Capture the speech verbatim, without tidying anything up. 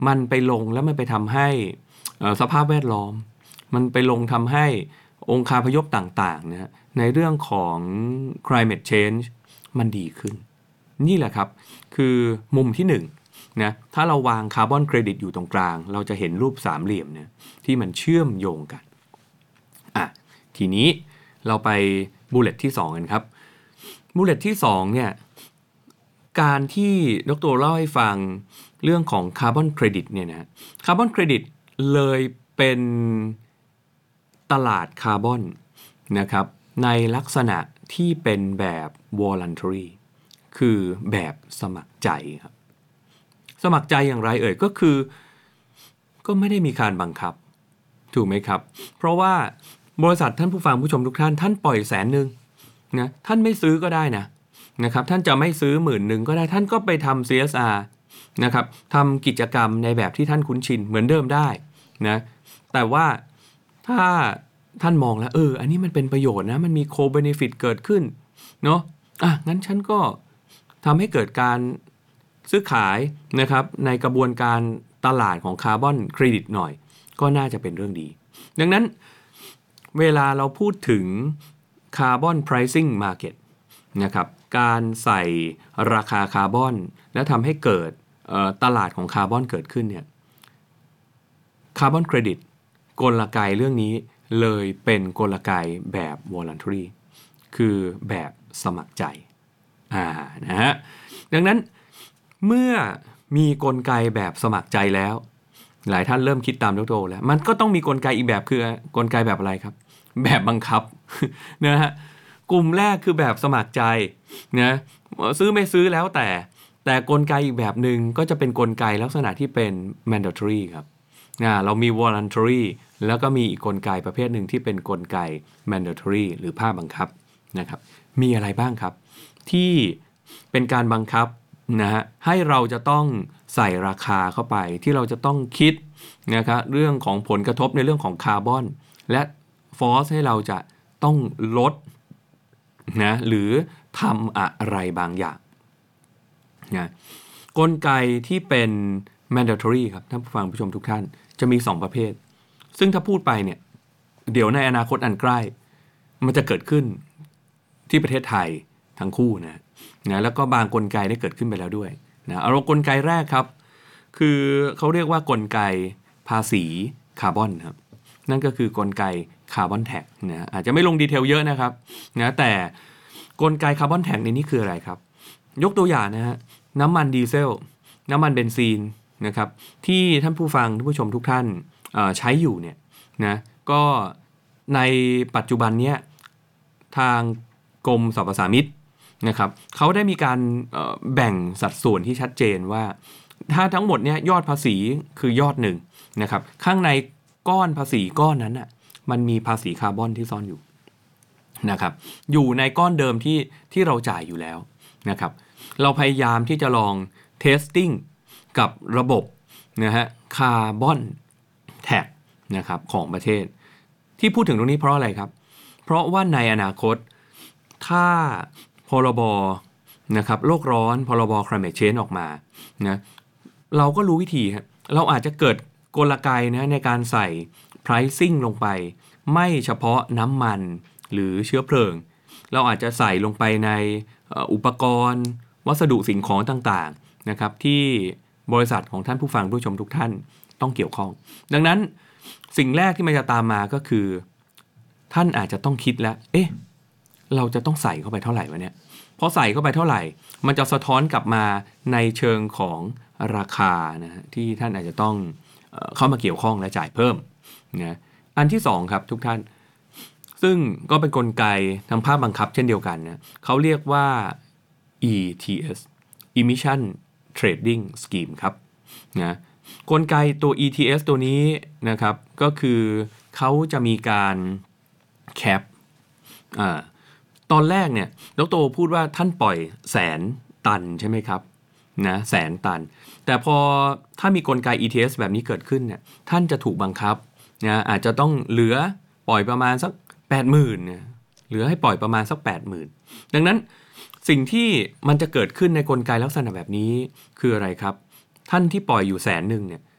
มันไปลงแล้วมันไปทำให้สภาพแวดล้อมมันไปลงทำให้องคาพยพต่างๆนะในเรื่องของ climate change มันดีขึ้นนี่แหละครับคือมุมที่หนึ่งนะถ้าเราวางคาร์บอนเครดิตอยู่ตรงกลางเราจะเห็นรูปสามเหลี่ยมเนี่ยที่มันเชื่อมโยงกันอ่ะทีนี้เราไปบูลเลตที่สองกันครับบูลเลตที่สองเนี่ยการที่ดร.เล่าให้ฟังเรื่องของคาร์บอนเครดิตเนี่ยนะคาร์บอนเครดิตเลยเป็นตลาดคาร์บอนนะครับในลักษณะที่เป็นแบบ voluntary คือแบบสมัครใจครับสมัครใจอย่างไรเอ่ยก็คือก็ไม่ได้มีการบังคับถูกไหมครับเพราะว่าบริษัทท่านผู้ฟังผู้ชมทุกท่านท่านปล่อยแสนหนึ่งนะท่านไม่ซื้อก็ได้นะนะครับท่านจะไม่ซื้อหมื่นหนึ่งก็ได้ท่านก็ไปทำ ซี เอส อาร์ นะครับทำกิจกรรมในแบบที่ท่านคุ้นชินเหมือนเดิมได้นะแต่ว่าถ้าท่านมองแล้วเอออันนี้มันเป็นประโยชน์นะมันมีโคเบเนฟิตเกิดขึ้นเนาะอ่ะงั้นฉันก็ทำให้เกิดการซื้อขายนะครับในกระบวนการตลาดของคาร์บอนเครดิตหน่อยก็น่าจะเป็นเรื่องดีดังนั้นเวลาเราพูดถึง Carbon Pricing Market นะครับการใส่ราคาคาร์บอนและทำให้เกิดตลาดของคาร์บอนเกิดขึ้นเนี่ยคาร์บอนเครดิตกลไกเรื่องนี้เลยเป็นกลไกแบบ voluntary คือแบบสมัครใจอ่านะฮะดังนั้นเมื่อมีกลไกแบบสมัครใจแล้วหลายท่านเริ่มคิดตามดร.แล้วมันก็ต้องมีกลไกอีกแบบคือกลไกแบบอะไรครับแบบบังคับนะฮะกลุ่มแรกคือแบบสมัครใจนะซื้อไม่ซื้อแล้วแต่แต่กลไกอีกแบบหนึ่งก็จะเป็นกลไกลักษณะที่เป็น mandatory ครับนะเรามี voluntary แล้วก็มีอีกกลไกประเภทหนึ่งที่เป็นกลไก mandatory หรือภาคบังคับนะครับมีอะไรบ้างครับที่เป็นการบังคับนะฮะให้เราจะต้องใส่ราคาเข้าไปที่เราจะต้องคิดนะครับเรื่องของผลกระทบในเรื่องของคาร์บอนและฟอร์สให้เราจะต้องลดนะหรือทำอะไรบางอย่างนะกลไกที่เป็น mandatory ครับท่านผู้ฟังผู้ชมทุกท่านจะมีสองประเภทซึ่งถ้าพูดไปเนี่ยเดี๋ยวในอนาคตอันใกล้มันจะเกิดขึ้นที่ประเทศไทยทั้งคู่นะนะแล้วก็บางกลไกได้เกิดขึ้นไปแล้วด้วยนะเอากลไกแรกครับคือเขาเรียกว่ากลไกภาษีคาร์บอนครับนั่นก็คือกลไกคาร์บอนแท็กนะอาจจะไม่ลงดีเทลเยอะนะครับนะแต่กลไกคาร์บอนแท็กในนี้คืออะไรครับยกตัวอย่างนะฮะน้ำมันดีเซลน้ำมันเบนซีนนะครับที่ท่านผู้ฟังท่านผู้ชมทุกท่านใช้อยู่เนี่ยนะก็ในปัจจุบันเนี้ยทางกรมสรรพสามิตนะครับเขาได้มีการแบ่งสัดส่วนที่ชัดเจนว่าถ้าทั้งหมดเนี้ยยอดภาษีคือยอดหนึ่งนะครับข้างในก้อนภาษีก้อนนั้นน่ะมันมีภาษีคาร์บอนที่ซ่อนอยู่นะครับอยู่ในก้อนเดิมที่ที่เราจ่ายอยู่แล้วนะครับเราพยายามที่จะลองเทสติ้งกับระบบนะฮะคาร์บอนแท็กนะครับของประเทศที่พูดถึงตรงนี้เพราะอะไรครับเพราะว่าในอนาคตถ้าพรบนะครับโลกร้อนพรบ climate change ออกมานะเราก็รู้วิธีครับเราอาจจะเกิดกลไกนะในการใส่ pricing ลงไปไม่เฉพาะน้ำมันหรือเชื้อเพลิงเราอาจจะใส่ลงไปในอุปกรณ์วัสดุสิ่งของต่างๆนะครับที่บริษัทของท่านผู้ฟังผู้ชมทุกท่านต้องเกี่ยวข้องดังนั้นสิ่งแรกที่มันจะตามมาก็คือท่านอาจจะต้องคิดแล้วเอ๊ะเราจะต้องใส่เข้าไปเท่าไหร่วะเนี่ยพอใส่เข้าไปเท่าไหร่มันจะสะท้อนกลับมาในเชิงของราคานะที่ท่านอาจจะต้องเอ่อเข้ามาเกี่ยวข้องและจ่ายเพิ่มนะอันที่สองครับทุกท่านซึ่งก็เป็นกลไกทางภาคบังคับเช่นเดียวกันนะเขาเรียกว่า อี ที เอสEmission Trading Scheme ครับนะกลไกตัว อี ที เอส ตัวนี้นะครับก็คือเขาจะมีการแคปอ่าตอนแรกเนี่ยดร.พูดว่าท่านปล่อยแสนตันใช่ไหมครับนะแสนตันแต่พอถ้ามีกลไก อี ที เอส แบบนี้เกิดขึ้นเนี่ยท่านจะถูกบังคับนะอาจจะต้องเหลือปล่อยประมาณสัก แปดหมื่น เนี่ยเหลือให้ปล่อยประมาณสัก แปดหมื่น ดังนั้นสิ่งที่มันจะเกิดขึ้นในกลไกลักษณะแบบนี้คืออะไรครับท่านที่ปล่อยอยู่แสนหนึ่งเนี่ย